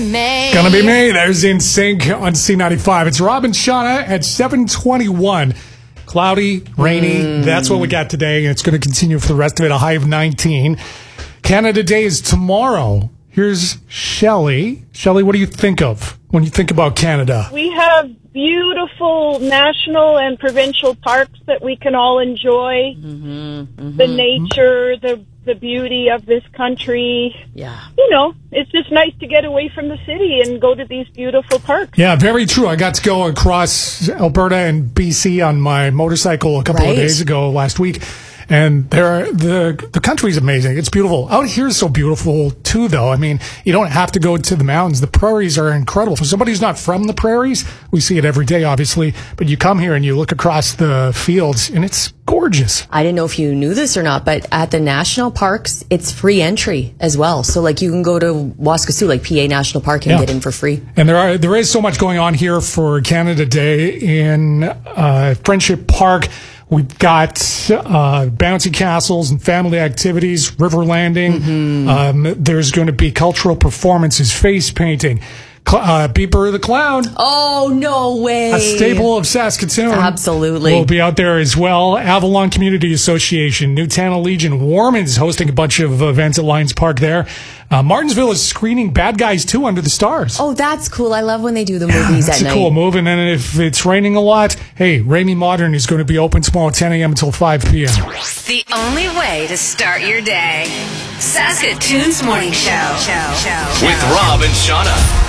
May. Gonna be me. There's In Sync on C95. It's Rob and Shauna at 7:21. Cloudy, rainy. That's what we got today, and it's going to continue for the rest of it. A high of 19. Canada Day is tomorrow. Here's Shelley. Shelley, what do you think of when you think about Canada? We have beautiful national and provincial parks that we can all enjoy. The nature, the beauty of this country. Yeah. You know, it's just nice to get away from the city and go to these beautiful parks. Yeah, very true. I got to go across Alberta and BC on my motorcycle a couple of days ago last week. And the country's amazing. It's beautiful. Out here is so beautiful, too, though. I mean, you don't have to go to the mountains. The prairies are incredible. For somebody who's not from the prairies, we see it every day, obviously. But you come here and you look across the fields, and it's gorgeous. I didn't know if you knew this or not, but at the national parks, it's free entry as well. So, like, you can go to Waskesiu, like PA National Park, and get in for free. And there is so much going on here for Canada Day in Friendship Park. We've got bouncy castles and family activities, river landing. There's going to be cultural performances, face painting. Beeper the Clown. Oh, no way. A staple of Saskatoon. Absolutely. We'll be out there as well. Avalon Community Association, Newtown Legion, Warman's hosting a bunch of events at Lions Park there. Martinsville is screening Bad Guys 2 Under the Stars. Oh, that's cool. I love when they do the movies at night. It's a cool move. And then if it's raining a lot, hey, Ramey Modern is going to be open tomorrow at 10 a.m. until 5 p.m. The only way to start your day. Saskatoon's Morning Show. With Rob and Shauna.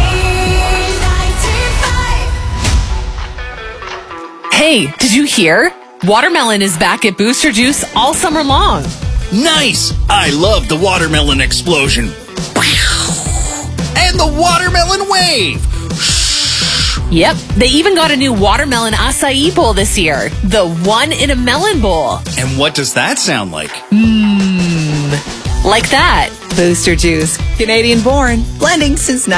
Hey, did you hear? Watermelon is back at Booster Juice all summer long. Nice! I love the watermelon explosion. And the watermelon wave! Yep, they even got a new watermelon acai bowl this year. The one in a melon bowl. And what does that sound like? Like that. Booster Juice, Canadian born, blending since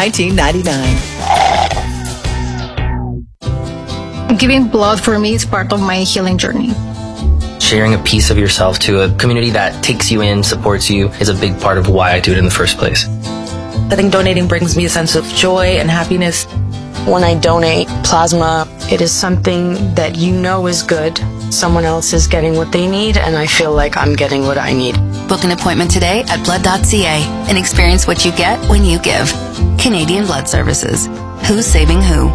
1999. Giving blood for me is part of my healing journey. Sharing a piece of yourself to a community that takes you in, supports you, is a big part of why I do it in the first place. I think donating brings me a sense of joy and happiness. When I donate plasma, it is something that you know is good. Someone else is getting what they need, and I feel like I'm getting what I need. Book an appointment today at blood.ca and experience what you get when you give. Canadian Blood Services. Who's saving who?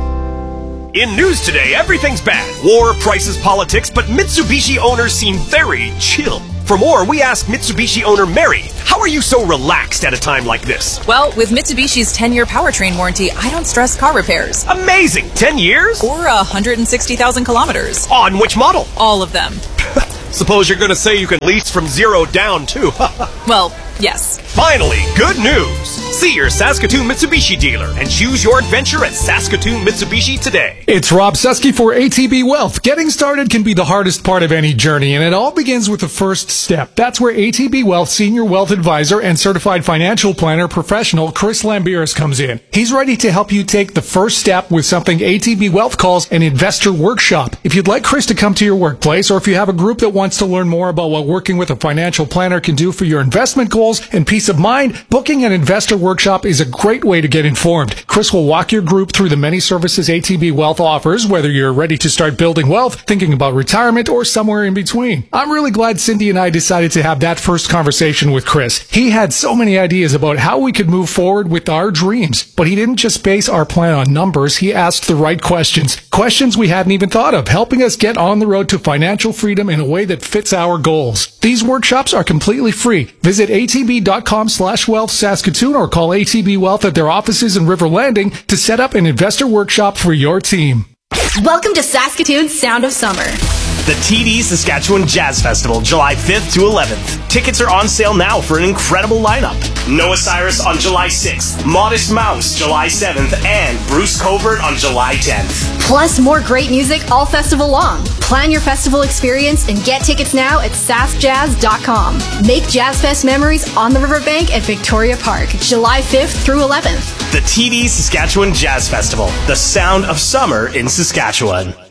In news today, everything's bad. War, prices, politics, but Mitsubishi owners seem very chill. For more, we asked Mitsubishi owner Mary, how are you so relaxed at a time like this? Well, with Mitsubishi's 10-year powertrain warranty, I don't stress car repairs. Amazing! 10 years? Or 160,000 kilometers. On which model? All of them. Suppose you're going to say you can lease from zero down, too. Well, yes. Finally, good news! See your Saskatoon Mitsubishi dealer and choose your adventure at Saskatoon Mitsubishi today. It's Rob Susky for ATB Wealth. Getting started can be the hardest part of any journey, and it all begins with the first step. That's where ATB Wealth Senior Wealth Advisor and Certified Financial Planner Professional Chris Lambiris comes in. He's ready to help you take the first step with something ATB Wealth calls an investor workshop. If you'd like Chris to come to your workplace, or if you have a group that wants to learn more about what working with a financial planner can do for your investment goals and peace of mind, booking an investor workshop is a great way to get informed. Chris will walk your group through the many services ATB Wealth offers, whether you're ready to start building wealth, thinking about retirement, or somewhere in between. I'm really glad Cindy and I decided to have that first conversation with Chris. He had so many ideas about how we could move forward with our dreams, but he didn't just base our plan on numbers. He asked the right questions. Questions we hadn't even thought of, helping us get on the road to financial freedom in a way that fits our goals. These workshops are completely free. Visit atb.com/wealth Saskatoon or call ATB Wealth at their offices in River Landing to set up an investor workshop for your team. Welcome to Saskatoon's Sound of Summer. The TD Saskatchewan Jazz Festival, July 5th to 11th. Tickets are on sale now for an incredible lineup. Noah Cyrus on July 6th, Modest Mouse July 7th, and Bruce Covert on July 10th. Plus more great music all festival long. Plan your festival experience and get tickets now at saskjazz.com. Make Jazz Fest memories on the riverbank at Victoria Park, July 5th through 11th. The TD Saskatchewan Jazz Festival, the sound of summer in Saskatchewan.